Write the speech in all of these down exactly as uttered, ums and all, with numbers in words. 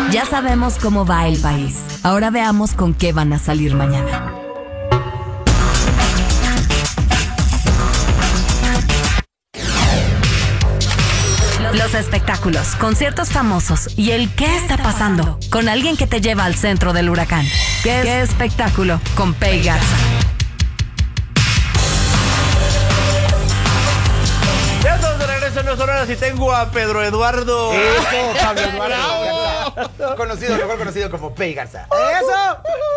Ya sabemos cómo va el país. Ahora veamos con qué van a salir mañana. Los espectáculos, conciertos famosos y el qué está pasando con alguien que te lleva al centro del huracán. ¿Qué, ¿Qué espectáculo? Con Pei Garza. Ya estamos de regreso en dos horas y tengo a Pedro Eduardo. Eso, Pablo Eduardo. Conocido, mejor conocido como Pei Garza. ¡Eso!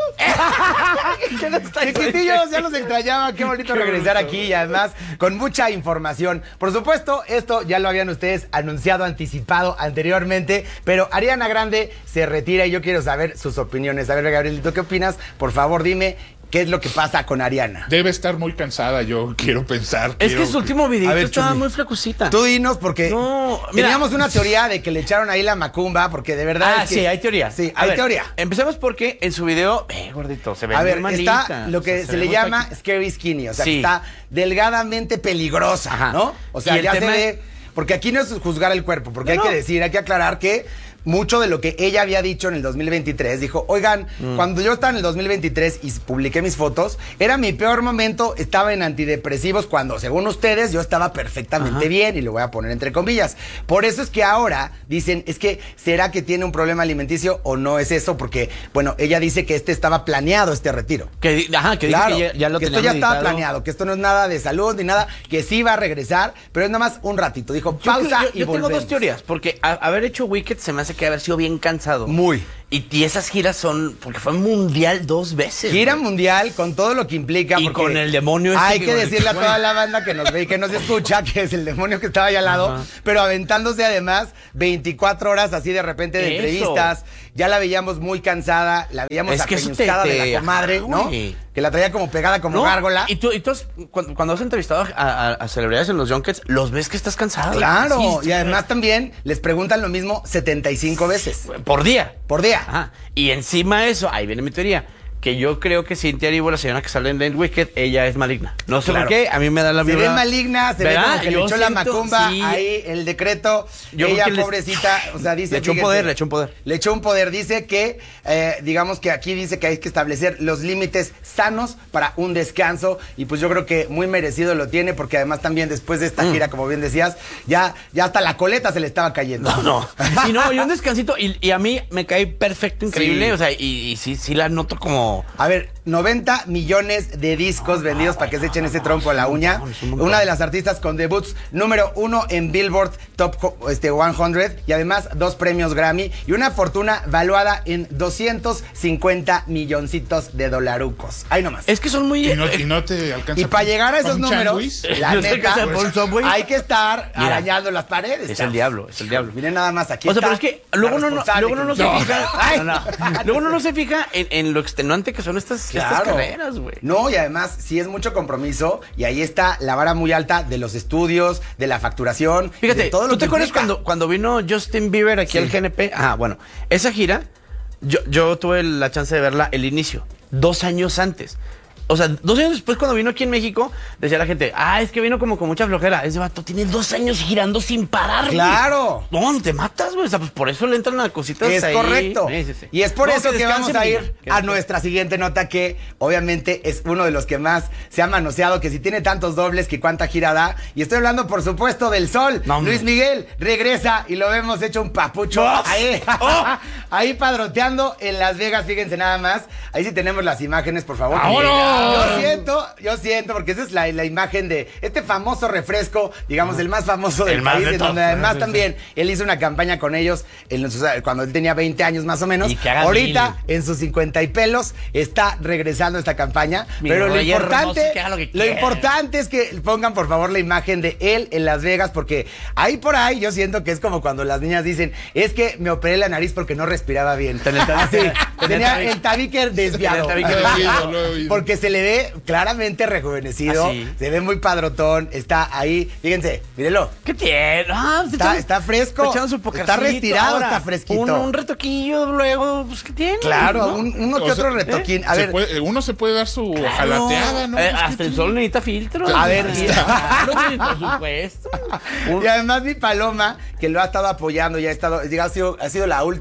Chiquitillos, ya los extrañaba. Qué bonito regresar aquí y además con mucha información. Por supuesto, esto ya lo habían ustedes anunciado, anticipado anteriormente, pero Ariana Grande se retira y yo quiero saber sus opiniones. A ver, Gabrielito, ¿qué opinas? Por favor, dime. ¿Qué es lo que pasa con Ariana? Debe estar muy cansada, yo quiero pensar. Es quiero... que su último videito ver, estaba Chumi, muy flacucita. Tú dinos, porque no, mira, teníamos una teoría de que le echaron ahí la macumba, porque de verdad Ah, es que... sí, hay teoría. Sí, A hay ver, teoría. Empecemos porque en su video, eh, gordito, se ve A ver, muy malita. está lo que O sea, se, se le ve muy llama flaquita. scary skinny, o sea, Sí. que está delgadamente peligrosa, Ajá. ¿no? O sea, Y el ya tema se ve... Porque aquí no es juzgar el cuerpo, porque No, hay no. que decir, hay que aclarar que mucho de lo que ella había dicho en el dos mil veintitrés, dijo, oigan, mm. cuando yo estaba en el dos mil veintitrés y publiqué mis fotos, era mi peor momento, estaba en antidepresivos cuando, según ustedes, yo estaba perfectamente Ajá. bien, y lo voy a poner entre comillas. Por eso es que ahora dicen, es que, ¿será que tiene un problema alimenticio o no es eso? Porque, bueno, ella dice que este estaba planeado, este retiro. Que, ajá, que Claro, dice que ya, ya lo que tenía esto ya meditado. estaba planeado, que esto no es nada de salud ni nada, que sí va a regresar, pero es nada más un ratito. Dijo, Yo pausa creo- yo, y yo volvemos. tengo dos teorías, porque a- haber hecho Wicked se me hace que haber sido bien cansado. Muy. Y, y esas giras son, porque fue mundial dos veces. Gira güey. mundial con todo lo que implica. Y porque con el demonio este Hay que- que decirle a güey. toda la banda que nos ve y que nos escucha que es el demonio que estaba ahí al lado, Ajá. pero aventándose además veinticuatro horas así de repente de Eso. entrevistas. Ya la veíamos muy cansada, la veíamos Es que eso te- apeñuscada de te- la comadre, ajá, ¿no? güey. Que la traía como pegada como ¿No? gárgola. Y tú, y tú has- cuando, cuando has entrevistado a, a- a celebridades en los junkets, los ves que estás cansado. Claro, Sí, y además también les preguntan lo mismo setenta y cinco veces por día. por día. Ajá. Y encima de eso, ahí viene mi teoría, que yo creo que Cynthia Erivo, la señora que sale en Lane Wicked, ella es maligna. No sé Claro. por qué, a mí me da la Se vibra. ve maligna, se ve ¿Verdad? como que le Yo echó la siento- macumba sí. ahí, el decreto. Yo ella, creo que les- pobrecita, o sea, dice... Le echó un fíjense, poder, le echó un poder. Le echó un poder. Dice que, eh, digamos que aquí dice que hay que establecer los límites sanos para un descanso. Y pues yo creo que muy merecido lo tiene, porque además también después de esta Mm. gira, como bien decías, ya, ya hasta la coleta se le estaba cayendo. No, no. Y no, y un descansito. Y, y a mí me cae perfecto, increíble. Sí. O sea, y, y sí, sí la noto como. A ver, noventa millones de discos vendidos para que se echen ese trompo a la uña. es un montón. Una de las artistas con debuts número uno en Billboard Top co- este, cien y además dos premios Grammy y una fortuna valuada en doscientos cincuenta milloncitos de dolarucos. Ahí nomás. Es que son muy. Y no, eh, y no te alcanza. Y para llegar a esos ¿Con números, sándwich? la No te neta, alcanza por un Subway. hay que estar Mira, arañando las paredes. es el chavos. diablo, es el diablo. Miren nada más aquí. O sea, está pero es que luego la uno no, responsable luego uno no que- se No. fija. Ay. No, no. Luego uno no se fija en, en lo extenuante que son estas, estas Claro. carreras, güey. No, y además sí es mucho compromiso y ahí está la vara muy alta de los estudios, de la facturación, Fíjate, de todo lo ¿tú te que acuerdas implica. cuando, cuando vino Justin Bieber aquí Sí. al G N P? Ah, bueno, esa gira, yo, yo tuve la chance de verla el inicio, dos años antes. O sea, dos años después, cuando vino aquí en México, decía la gente, ah, es que vino como con mucha flojera. Ese vato tiene dos años girando sin parar, güey. ¡Claro! No, te matas, güey. O sea, pues por eso le entran a cositas Es ahí. correcto. Sí, sí, sí. Y es por No, eso que, vamos descanse, a mi ir niña, que a descanse. nuestra siguiente nota, que obviamente es uno de los que más se ha manoseado, que si tiene tantos dobles, que cuánta gira da. Y estoy hablando, por supuesto, del Sol. No, hombre. Luis Miguel regresa y lo vemos hecho un papucho. ¡Oh! Ahí, ¡Oh! ahí padroteando en Las Vegas, fíjense nada más. Ahí sí tenemos las imágenes, por favor. ¡Vámonos! Yo siento, yo siento, porque esa es la, la imagen de este famoso refresco, digamos, el más famoso del El más país, de en donde todos. además también él hizo una campaña con ellos en los- cuando él tenía veinte años más o menos. Y que haga Ahorita, mil. en sus cincuenta y pelos, está regresando esta campaña. Mi pero lo rey importante, hermoso, que haga lo que lo quiera. importante es que pongan por favor la imagen de él en Las Vegas, porque ahí por ahí yo siento que es como cuando las niñas dicen, es que me operé la nariz porque no respiraba bien. Tenía el tabique- Así, tenía tenía el el tabique desviado. Tenía el tabique Lo he oído, lo he oído. Porque se le ve claramente rejuvenecido, Así. se ve muy padrotón, está ahí, fíjense, mírenlo. ¿Qué tiene? Ah, Está- está fresco. echando su Está pokercito retirado, ahora. está fresquito. Un, un retoquillo luego, pues, ¿qué tiene? Claro, ¿No? un- uno que O sea, otro retoquín. A Se ver, puede- uno se puede dar su jalateada, ¿no? Eh, Es que hasta el tú- sol necesita filtro. A ver, claro, güey, por supuesto. Un- y además mi Paloma, que lo ha estado apoyando, ya ha estado, diga, ha sido, ha sido la última novia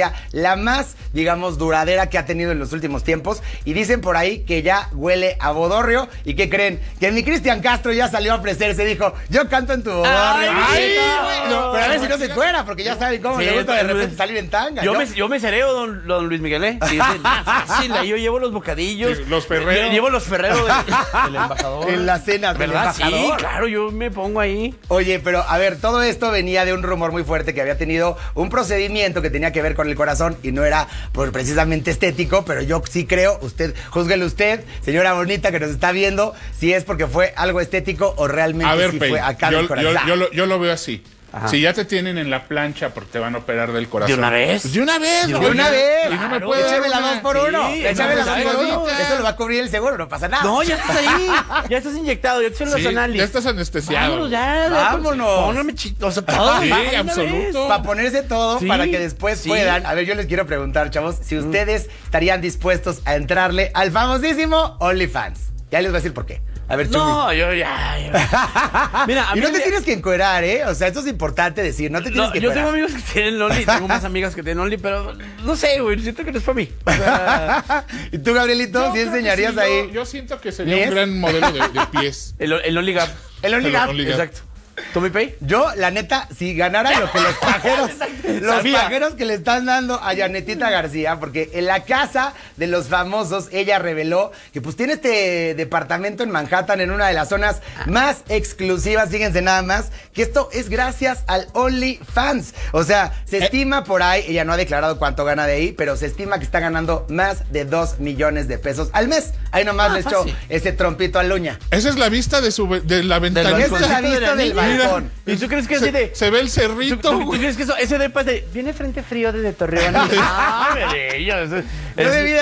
sería la más, digamos, duradera que ha tenido en los últimos tiempos. Y dicen por ahí que ya huele a bodorrio. ¿Y qué creen? Que mi Cristian Castro ya salió a ofrecerse. Dijo, yo canto en tu bodorrio. Ay, no, pero a ver si no se cuera, porque ya saben cómo Sí, le gusta de pero- repente salir en tanga. Yo ¿no? me, yo me cereo, don, don Luis Miguel, ¿eh? Sí, es más fácil, ahí yo llevo los bocadillos. Sí, los ferreros. lle- Llevo los ferreros del, del embajador. En las cenas del ¿Verdad? Sí, embajador. claro, yo me pongo ahí. Oye, pero a ver, todo esto venía de un rumor muy fuerte que había tenido un procedimiento que tenía que ver con el corazón y no era pues, precisamente estético, pero yo sí creo, usted, júzguele usted, señora bonita que nos está viendo, si es porque fue algo estético o realmente A ver, sí Pei, fue acá yo, del yo, corazón. yo lo, yo lo veo así. Ajá. Si ya te tienen en la plancha porque te van a operar del corazón. ¿De una vez? Pues de una vez. De oye. una vez, Y no me claro, puede dar échame la una- dos por uno, Sí, échame no, la dos pues, por uno, ahorita. eso lo va a cubrir el seguro, no pasa nada. No, ya estás ahí. Ya estás inyectado, ya te hicieron Sí, los análisis. ya estás anestesiado. Vámonos ya. Vámonos. Póngame chito, o sea, todo. Sí, va, de una absoluto. vez. Para ponerse todo, Sí, para que después sí. puedan. A ver, yo les quiero preguntar, chavos, si ustedes estarían dispuestos a entrarle al famosísimo OnlyFans. Ya les voy a decir por qué. A ver, Chumi. No, yo ya. ya. Mira, a Y mí no te me- tienes que encuerar, ¿eh? O sea, esto es importante decir, no te tienes No, que yo tengo encuerar. amigos que tienen Only, tengo más amigas que tienen Only, pero no sé, güey, siento que no es para mí. O sea, ¿Y tú, Gabrielito, Yo sí creo que enseñarías sí, ahí? Yo, yo siento que sería ¿Ves? un gran modelo de, de pies. el, el Only Gap. El OnlyGap. El OnlyGap. Exacto. ¿Tommy Pay? Yo, la neta, si ganara lo que los pajeros, los Sabía. pajeros que le están dando a Janetita García, porque en la casa de los famosos, ella reveló que pues tiene este departamento en Manhattan, en una de las zonas más exclusivas, fíjense nada más, que esto es gracias al OnlyFans. O sea, se estima por ahí, ella no ha declarado cuánto gana de ahí, pero se estima que está ganando más de dos millones de pesos al mes. Ahí nomás Ah, le echó fácil. ese trompito a la uña. Esa es la vista de, su, ve- de la ventana. balcón. Esa es la vista del Mira. balcón. ¿Y tú crees que así de.? Se, se ve el ¿Tú, cerrito, tú- tú güey. crees que eso, ese depa es de. Viene frente frío desde Torreón? Ah, bello, eso- Yo es- debí de